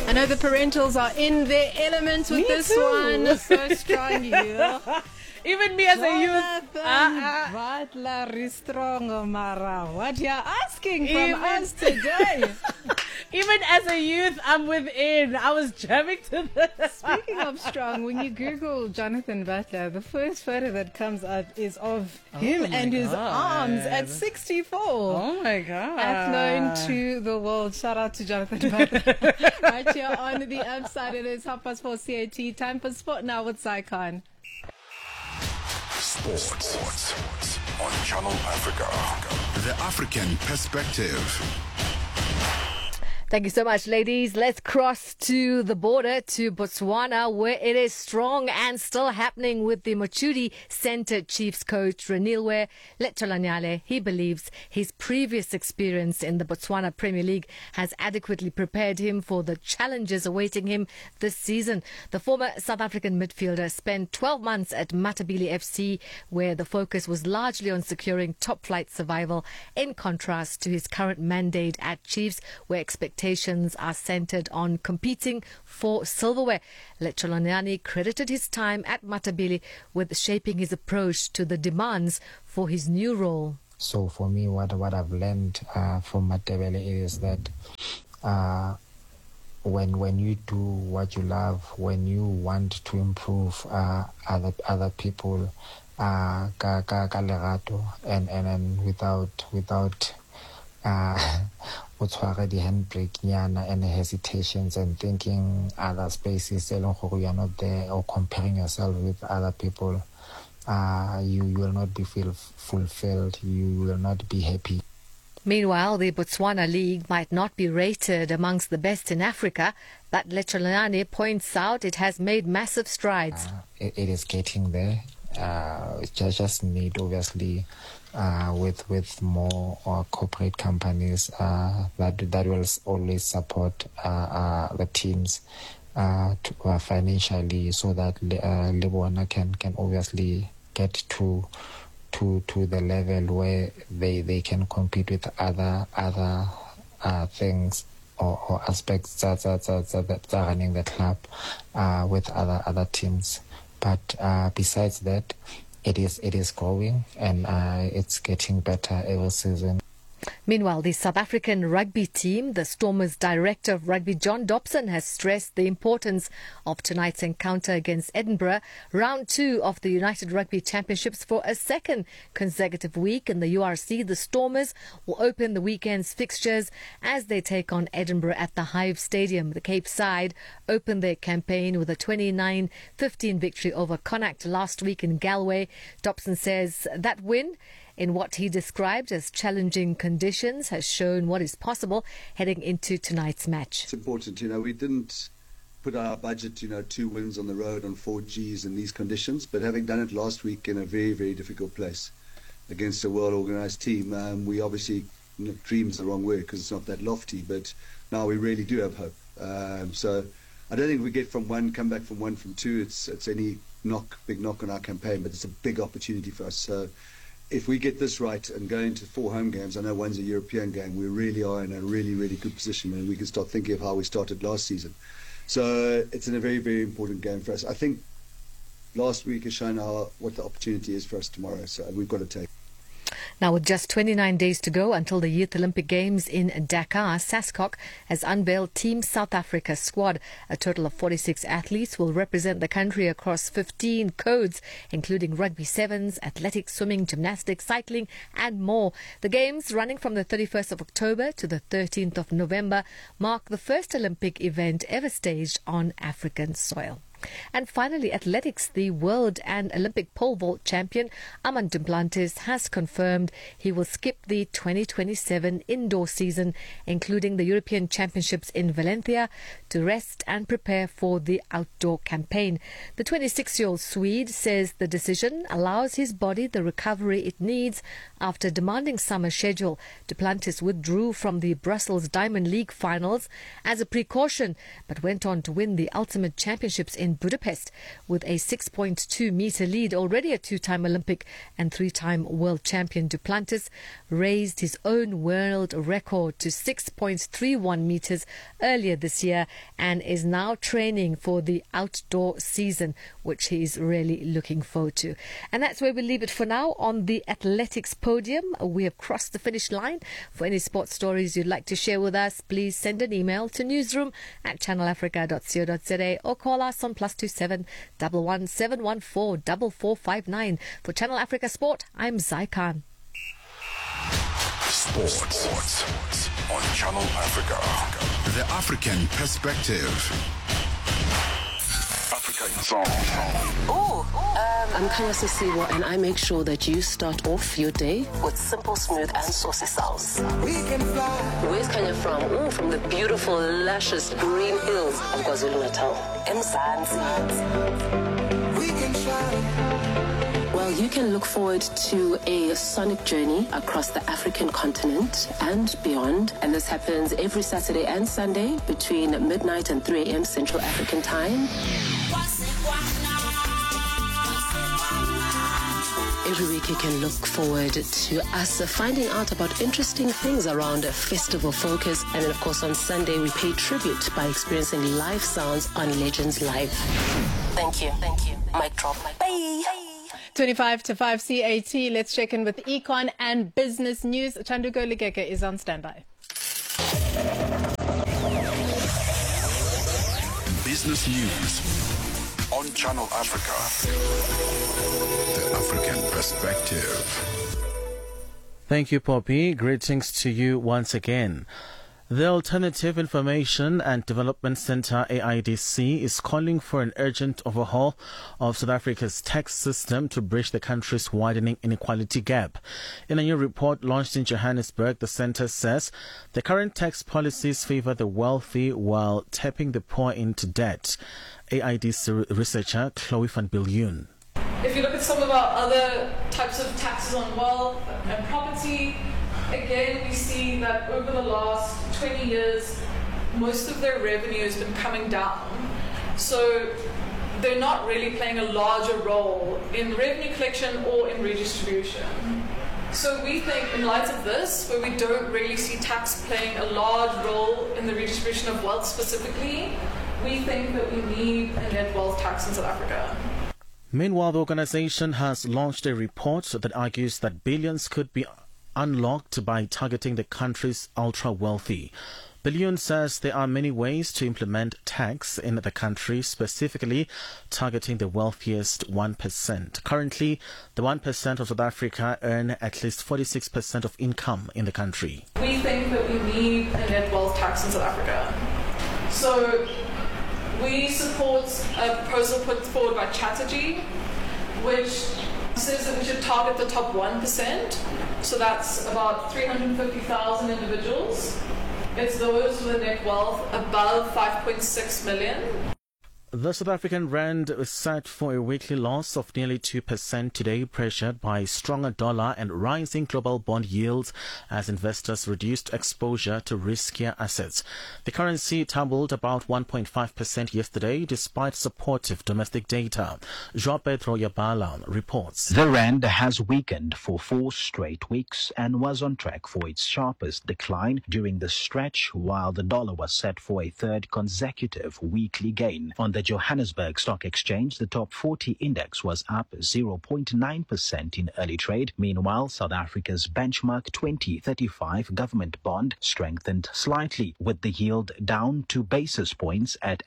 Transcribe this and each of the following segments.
I know the parentals are in their element with this one. So strong, you. Even me as a youth. Butler is strong, Mara. What you're asking from us today? Even as a youth, I'm within. I was jamming to this. Speaking of strong, when you Google Jonathan Butler, the first photo that comes up is of him and his arms at 64. Oh my God. That's known to the world. Shout out to Jonathan Butler. Right here on the upside, it is 4:30 CAT. Time for sport now with Zycon. Sports on Channel Africa. The African perspective. Thank you so much, ladies. Let's cross to the border to Botswana, where it is strong and still happening with the Mochudi Center Chiefs coach Renilwe Letolanyale. He believes his previous experience in the Botswana Premier League has adequately prepared him for the challenges awaiting him this season. The former South African midfielder spent 12 months at Matabele FC, where the focus was largely on securing top-flight survival, in contrast to his current mandate at Chiefs, where expectations are centered on competing for silverware. Letolanyane credited his time at Matabele with shaping his approach to the demands for his new role. So for me, what I've learned from Matabele is that when you do what you love, when you want to improve other people, ka lerato, and without o tshware di handbrake nyana and hesitations and thinking other spaces, you are not there, or comparing yourself with other people, you will not be fulfilled, you will not be happy. Meanwhile, the Botswana League might not be rated amongst the best in Africa, but Letolanyane points out it has made massive strides. It is getting there. It just need, obviously, with more corporate companies that will always support the teams financially, so that Lebona can obviously get to the level where they can compete with other things or aspects that are running the club with other teams. But besides that, it is growing and it's getting better every season. Meanwhile, the South African rugby team, the Stormers' director of rugby, John Dobson, has stressed the importance of tonight's encounter against Edinburgh, round 2 of the United Rugby Championships, for a second consecutive week in the URC. The Stormers will open the weekend's fixtures as they take on Edinburgh at the Hive Stadium. The Cape side opened their campaign with a 29-15 victory over Connacht last week in Galway. Dobson says that win, in what he described as challenging conditions, has shown what is possible heading into tonight's match. It's important, we didn't put our budget, 2 wins on the road on 4 Gs in these conditions, but having done it last week in a very, very difficult place against a well-organised team, we obviously, dream's the wrong word because it's not that lofty, but now we really do have hope. So I don't think we get from 1, come back from 1, from 2, it's any big knock on our campaign, but it's a big opportunity for us. So if we get this right and go into 4 home games, I know one's a European game, we really are in a really, really good position, and we can start thinking of how we started last season. So it's in a very, very important game for us. I think last week has shown what the opportunity is for us tomorrow, so we've got to take it. Now, with just 29 days to go until the Youth Olympic Games in Dakar, SASCOC has unveiled Team South Africa squad. A total of 46 athletes will represent the country across 15 codes, including rugby sevens, athletics, swimming, gymnastics, cycling, and more. The Games, running from the 31st of October to the 13th of November, mark the first Olympic event ever staged on African soil. And finally, athletics. The world and Olympic pole vault champion Armand Duplantis has confirmed he will skip the 2027 indoor season, including the European Championships in Valencia, to rest and prepare for the outdoor campaign. The 26-year-old Swede says the decision allows his body the recovery it needs after a demanding summer schedule. Duplantis withdrew from the Brussels Diamond League finals as a precaution, but went on to win the Ultimate Championships in in Budapest with a 6.2-meter lead. Already a two-time Olympic and three-time world champion, Duplantis raised his own world record to 6.31 meters earlier this year and is now training for the outdoor season, which he is really looking forward to. And that's where we leave it for now on the athletics podium. We have crossed the finish line. For any sports stories you'd like to share with us, please send an email to newsroom@channelafrica.co.za or call us on +27 11 714 4459. For Channel Africa Sport, I'm Zai Khan. Sports on Channel Africa. The African perspective. Africa in Song. I'm Kanyasa Siwa, and I make sure that you start off your day with simple, smooth, and saucy sounds. Where's Kanya from? From the beautiful, luscious green hills of KwaZulu-Natal. Mzansi. Well, you can look forward to a sonic journey across the African continent and beyond. And this happens every Saturday and Sunday between midnight and 3 a.m. Central African Time. Every week you can look forward to us finding out about interesting things around a festival focus. And then, of course, on Sunday we pay tribute by experiencing live sounds on Legends Live. Thank you. Mic drop. Bye. 25 to 5 CAT. Let's check in with econ and business news. Chanduko Ligeke is on standby. Business news on Channel Africa. The African perspective. Thank you, Poppy. Greetings to you once again. The Alternative Information and Development Center, AIDC, is calling for an urgent overhaul of South Africa's tax system to bridge the country's widening inequality gap. In a new report launched in Johannesburg, the center says the current tax policies favor the wealthy while tapping the poor into debt. AIDC researcher Chloe van Biljoen. If you look at some of our other types of taxes on wealth and property, again, we see that over the last 20 years, most of their revenue has been coming down. So they're not really playing a larger role in revenue collection or in redistribution. So we think in light of this, where we don't really see tax playing a large role in the redistribution of wealth specifically, we think that we need a net wealth tax in South Africa. Meanwhile, the organization has launched a report that argues that billions could be unlocked by targeting the country's ultra-wealthy. Biljoen says there are many ways to implement tax in the country, specifically targeting the wealthiest 1%. Currently, the 1% of South Africa earn at least 46% of income in the country. We think that we need a net wealth tax in South Africa. So we support a proposal put forward by Chatterjee, which says that we should target the top 1%. So that's about 350,000 individuals. It's those with a net wealth above 5.6 million. The South African rand is set for a weekly loss of nearly 2% today, pressured by stronger dollar and rising global bond yields as investors reduced exposure to riskier assets. The currency tumbled about 1.5% yesterday, despite supportive domestic data. João Pedro Yabala reports. The rand has weakened for 4 straight weeks and was on track for its sharpest decline during the stretch, while the dollar was set for a third consecutive weekly gain. On the Johannesburg Stock Exchange, the top 40 index was up 0.9% in early trade. Meanwhile, South Africa's benchmark 2035 government bond strengthened slightly, with the yield down 2 basis points at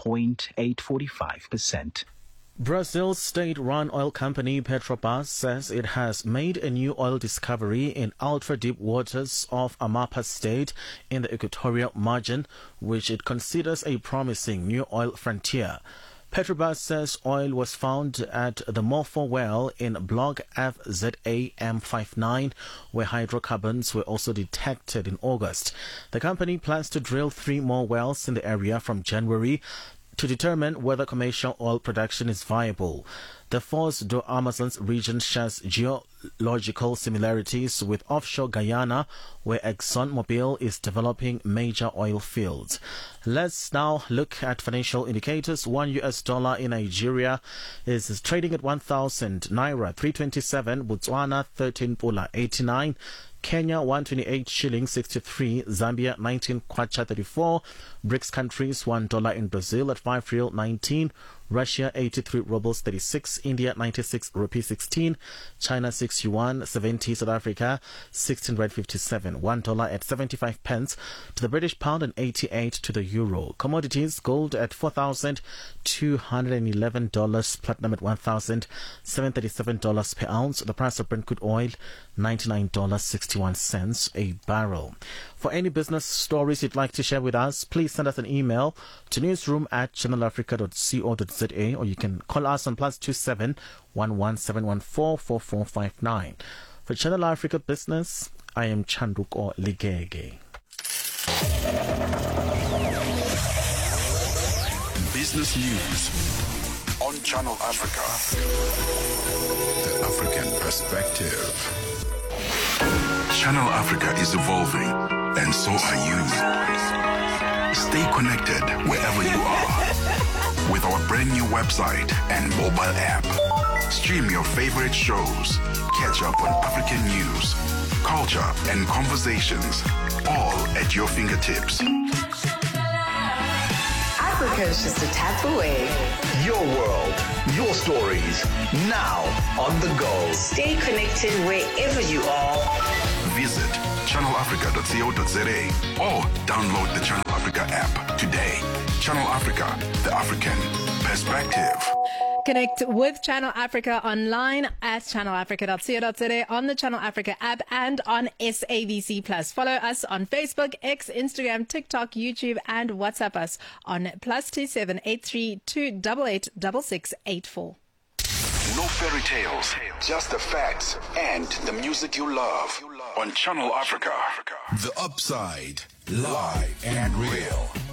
8.845%. Brazil's state-run oil company Petrobras says it has made a new oil discovery in ultra-deep waters off Amapá State in the equatorial margin, which it considers a promising new oil frontier. Petrobras says oil was found at the Morpho well in Block FZA-M59, where hydrocarbons were also detected in August. The company plans to drill 3 more wells in the area from January to determine whether commercial oil production is viable. The Foz do Amazonas region shares geological similarities with offshore Guyana, where ExxonMobil is developing major oil fields. Let's now look at financial indicators. $1 in Nigeria is trading at 1,000 naira 327, Botswana 13 pula 89, Kenya 128 shillings 63, Zambia 19 kwacha 34, BRICS countries $1 in Brazil at 5 real 19, Russia 83 rubles 36, India 96 rupee 16, China 6 yuan 70, South Africa 16 rand 57, $1 at 75 pence to the British pound and 88 to the euro. Commodities: gold at $4,211, platinum at $1,737 per ounce. The price of Brent crude oil $99.61 a barrel. For any business stories you'd like to share with us, please send us an email to newsroom@channelafrica.co.za, or you can call us on +27 11714 4459. For Channel Africa Business, I am Chanduko Ligege. Business news on Channel Africa. The African perspective. Channel Africa is evolving, and so are you. Stay connected wherever you are with our brand new website and mobile app. Stream your favorite shows, catch up on African news, culture, and conversations, all at your fingertips. Africa is just a tap away. Your world, your stories, now on the go. Stay connected wherever you are. Visit channelafrica.co.za or download the Channel Africa app today. Channel Africa, the African perspective. Connect with Channel Africa online at channelafrica.co.za, on the Channel Africa app, and on SABC Plus. Follow us on Facebook, X, Instagram, TikTok, YouTube, and WhatsApp us on +27 83 288 6684. No fairy tales, just the facts and the music you love on Channel Africa. The Upside, live and real.